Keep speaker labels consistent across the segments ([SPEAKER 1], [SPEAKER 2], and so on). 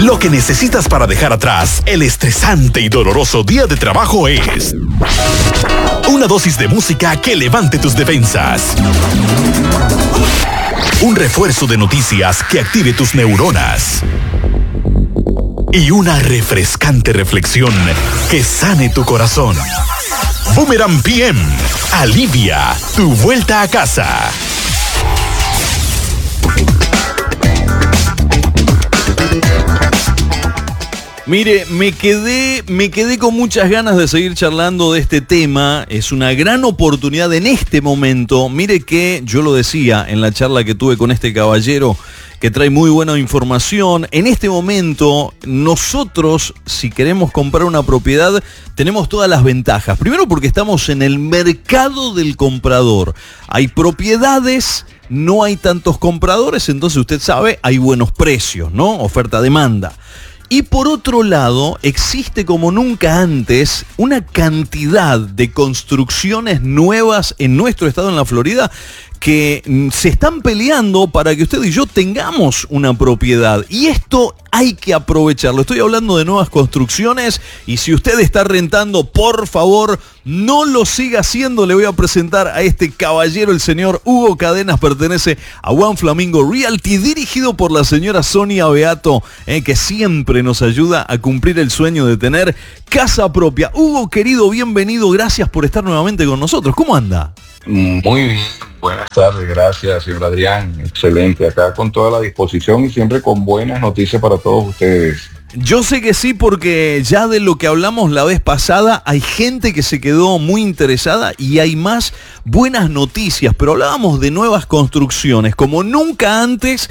[SPEAKER 1] Lo que necesitas para dejar atrás el estresante y doloroso día de trabajo es una dosis de música que levante tus defensas, un refuerzo de noticias que active tus neuronas y una refrescante reflexión que sane tu corazón. Boomerang PM alivia tu vuelta a casa.
[SPEAKER 2] Mire, me quedé con muchas ganas de seguir charlando de este tema. Es una gran oportunidad en este momento. Mire que yo lo decía en la charla que tuve con este caballero, que trae muy buena información. En este momento, nosotros, si queremos comprar una propiedad, tenemos todas las ventajas. Primero porque estamos en el mercado del comprador. Hay propiedades, no hay tantos compradores, entonces usted sabe, hay buenos precios, ¿no? Oferta-demanda. Y por otro lado, existe como nunca antes una cantidad de construcciones nuevas en nuestro estado, en la Florida, que se están peleando para que usted y yo tengamos una propiedad. Y esto hay que aprovecharlo. Estoy hablando de nuevas construcciones y si usted está rentando, por favor, no lo siga haciendo. Le voy a presentar a este caballero, el señor Hugo Cadenas, pertenece a One Flamingo Realty, dirigido por la señora Sonia Beato, que siempre nos ayuda a cumplir el sueño de tener casa propia. Hugo, querido, bienvenido. Gracias por estar nuevamente con nosotros. ¿Cómo anda?
[SPEAKER 3] Muy bien, buenas tardes, gracias señor Adrián, excelente, acá con toda la disposición y siempre con buenas noticias para todos ustedes.
[SPEAKER 2] Yo sé que sí, porque ya de lo que hablamos la vez pasada hay gente que se quedó muy interesada y hay más buenas noticias, pero hablábamos de nuevas construcciones, como nunca antes.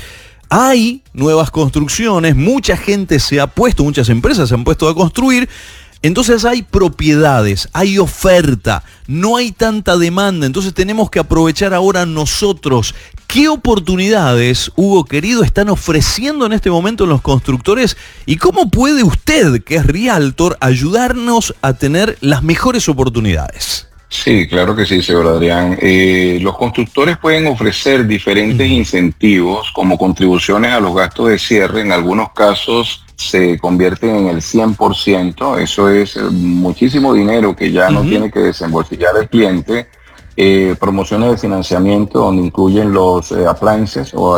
[SPEAKER 2] Hay nuevas construcciones, mucha gente muchas empresas se han puesto a construir. Entonces hay propiedades, hay oferta, no hay tanta demanda, entonces tenemos que aprovechar ahora nosotros. ¿Qué oportunidades, Hugo querido, están ofreciendo en este momento los constructores? ¿Y cómo puede usted, que es realtor, ayudarnos a tener las mejores oportunidades?
[SPEAKER 3] Sí, claro que sí, señor Adrián. Los constructores pueden ofrecer diferentes incentivos como contribuciones a los gastos de cierre. En algunos casos se convierten en el 100%. Eso es muchísimo dinero que ya no tiene que desembolsillar el cliente. Promociones de financiamiento donde incluyen los appliances o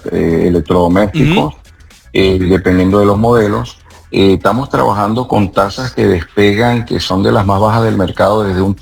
[SPEAKER 3] electrodomésticos, dependiendo de los modelos. Estamos trabajando con tasas que despegan, que son de las más bajas del mercado, desde un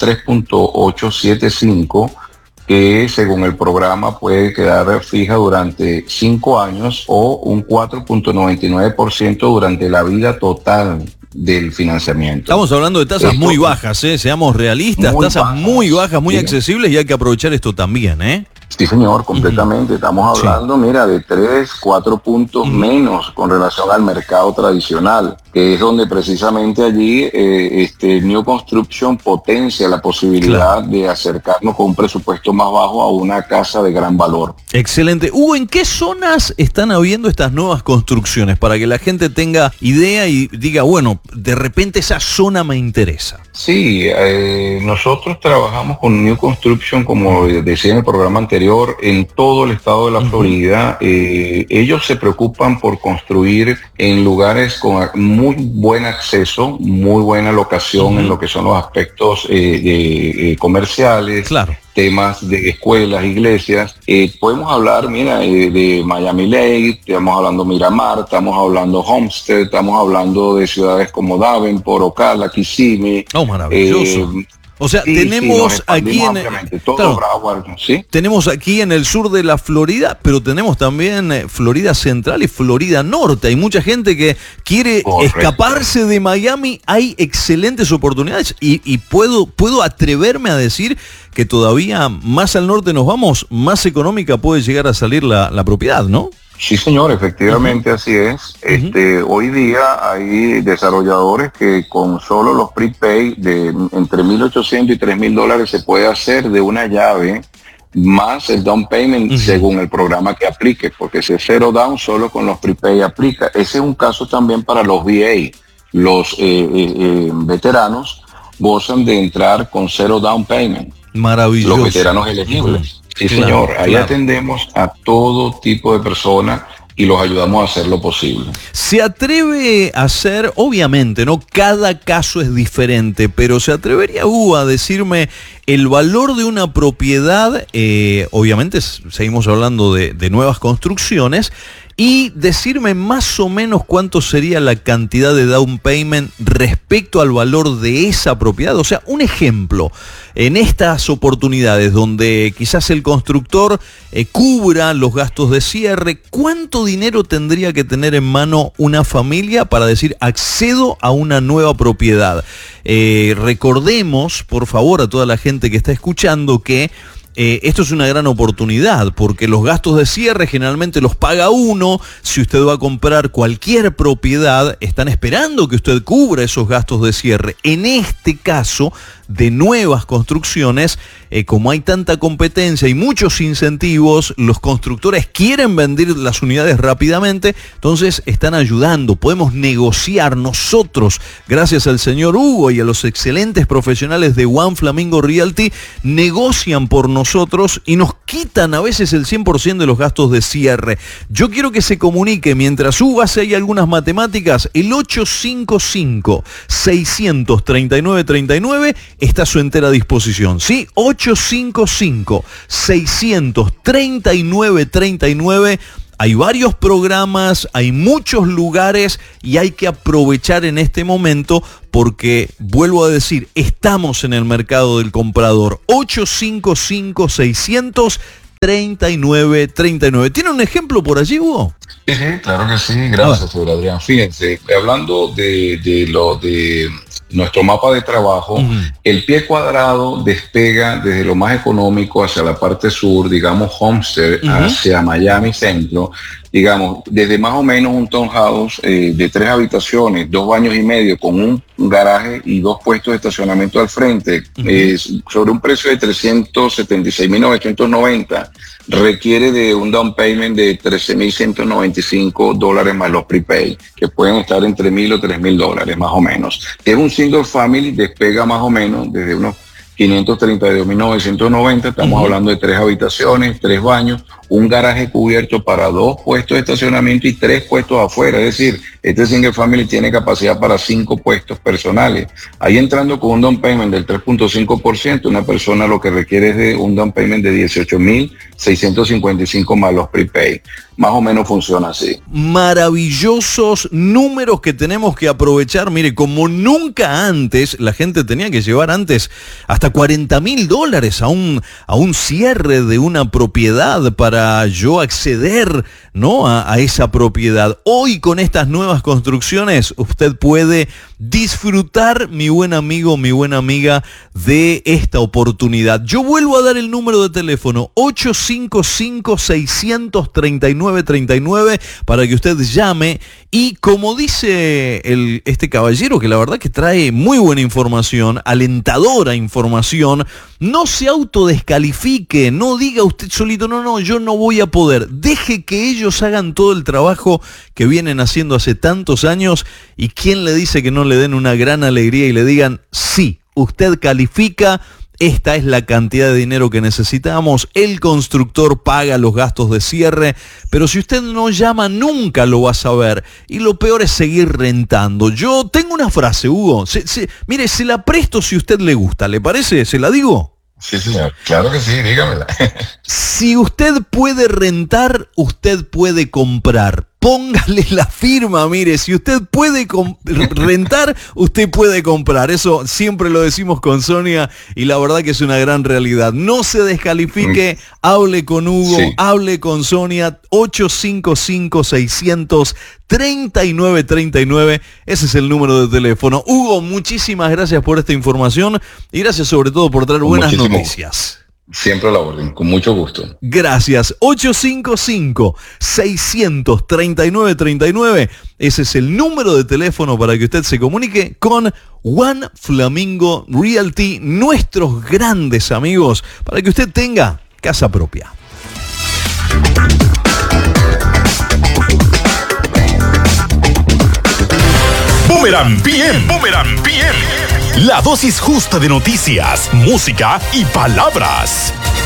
[SPEAKER 3] 3.875, que según el programa puede quedar fija durante 5 años o un 4.99% durante la vida total del financiamiento.
[SPEAKER 2] Estamos hablando de tasas muy bajas, seamos realistas, tasas muy bajas, muy accesibles, y hay que aprovechar esto también,
[SPEAKER 3] Sí, señor, completamente. Estamos hablando, mira, de 3-4 puntos menos con relación al mercado tradicional, que es donde precisamente allí New Construction potencia la posibilidad de acercarnos con un presupuesto más bajo a una casa de gran valor.
[SPEAKER 2] Excelente. Hugo, ¿en qué zonas están habiendo estas nuevas construcciones? Para que la gente tenga idea y diga, bueno, de repente esa zona me interesa.
[SPEAKER 3] Sí, nosotros trabajamos con New Construction, como decía en el programa anterior, en todo el estado de la Florida. Ellos se preocupan por construir en lugares con muy buen acceso, muy buena locación en lo que son los aspectos comerciales. Claro. Temas de escuelas, iglesias. Podemos hablar, mira, de Miami Lake, estamos hablando Miramar, estamos hablando Homestead, estamos hablando de ciudades como Davenport, Ocala, Kissimmee.
[SPEAKER 2] Oh, maravilloso. O sea, tenemos aquí tenemos aquí en el sur de la Florida, pero tenemos también Florida Central y Florida Norte. Hay mucha gente que quiere escaparse de Miami. Hay excelentes oportunidades y puedo atreverme a decir que todavía más al norte nos vamos, más económica puede llegar a salir la propiedad, ¿no?
[SPEAKER 3] Sí, señor, efectivamente así es. Hoy día hay desarrolladores que con solo los prepay de entre $1,800 y $3,000 se puede hacer de una llave más el down payment según el programa que aplique, porque si es cero down, solo con los prepay aplica. Ese es un caso también para los VA. Los veteranos gozan de entrar con cero down payment.
[SPEAKER 2] Maravilloso.
[SPEAKER 3] Los veteranos elegibles. Sí, claro, señor. Ahí atendemos a todo tipo de personas. y los ayudamos a hacer lo posible.
[SPEAKER 2] Se atreve a hacer, obviamente, ¿no? Cada caso es diferente, pero se atrevería Hugo a decirme el valor de una propiedad, obviamente seguimos hablando de nuevas construcciones, y decirme más o menos cuánto sería la cantidad de down payment respecto al valor de esa propiedad. O sea, un ejemplo, en estas oportunidades donde quizás el constructor cubra los gastos de cierre, ¿cuánto dinero tendría que tener en mano una familia para decir accedo a una nueva propiedad? Recordemos, por favor, a toda la gente que está escuchando que esto es una gran oportunidad porque los gastos de cierre generalmente los paga uno. Si usted va a comprar cualquier propiedad, están esperando que usted cubra esos gastos de cierre. En este caso de nuevas construcciones, como hay tanta competencia y muchos incentivos, los constructores quieren vender las unidades rápidamente, entonces están ayudando. Podemos negociar nosotros, gracias al señor Hugo y a los excelentes profesionales de One Flamingo Realty, negocian por nosotros y nos quitan a veces el 100% de los gastos de cierre. Yo quiero que se comunique mientras Hugo hace ahí algunas matemáticas. El 855-639-3939 está a su entera disposición, ¿sí? 855-639-3939. Hay varios programas, hay muchos lugares y hay que aprovechar en este momento porque, vuelvo a decir, estamos en el mercado del comprador. 855-639-3939. ¿Tiene un ejemplo por allí, Hugo?
[SPEAKER 3] Sí, claro que sí. Gracias, señor Adrián. Fíjense, hablando de nuestro mapa de trabajo, el pie cuadrado despega desde lo más económico hacia la parte sur, digamos Homestead, hacia Miami Centro, digamos, desde más o menos un townhouse de 3 habitaciones, 2 baños y medio, con un garaje y 2 puestos de estacionamiento al frente, sobre un precio de $376,990, requiere de un down payment de $13,195 más los prepay, que pueden estar entre $1,000 o $3,000 más o menos. Es un single family, despega más o menos desde unos $532,990, estamos hablando de 3 habitaciones, 3 baños, un garaje cubierto para 2 puestos de estacionamiento y 3 puestos afuera, es decir, este single family tiene capacidad para 5 puestos personales. Ahí entrando con un down payment del 3.5%, una persona lo que requiere es de un down payment de $18,655 más los prepay. Más o menos funciona así.
[SPEAKER 2] Maravillosos números que tenemos que aprovechar. Mire, como nunca antes, la gente tenía que llevar antes hasta $40,000 a un cierre de una propiedad para yo acceder, ¿no?, a esa propiedad. Hoy con estas nuevas construcciones usted puede disfrutar, mi buen amigo, mi buena amiga, de esta oportunidad. Yo vuelvo a dar el número de teléfono 855-639-3939 para que usted llame y, como dice este caballero, que la verdad que trae muy buena información, alentadora información, no se autodescalifique, no diga usted solito, no, yo no voy a poder. Deje que ellos hagan todo el trabajo que vienen haciendo hace tantos años y quién le dice que no le den una gran alegría y le digan, sí, usted califica, esta es la cantidad de dinero que necesitamos, el constructor paga los gastos de cierre, pero si usted no llama nunca lo va a saber y lo peor es seguir rentando. Yo tengo una frase, Hugo, mire, se la presto si a usted le gusta, ¿le parece? ¿Se la digo?
[SPEAKER 3] Sí, señor, claro que sí, dígamela.
[SPEAKER 2] Si usted puede rentar, usted puede comprar. Póngale la firma, mire, si usted puede rentar, usted puede comprar. Eso siempre lo decimos con Sonia y la verdad que es una gran realidad. No se descalifique, hable con Hugo, sí, hable con Sonia, 855-600-3939, ese es el número de teléfono. Hugo, muchísimas gracias por esta información y gracias sobre todo por traer buenas noticias.
[SPEAKER 3] Siempre a la orden, con mucho gusto.
[SPEAKER 2] Gracias. 855-639-3939. Ese es el número de teléfono para que usted se comunique con One Flamingo Realty, nuestros grandes amigos, para que usted tenga casa propia.
[SPEAKER 1] Boomerang PM. Boomerang PM. La dosis justa de noticias, música y palabras.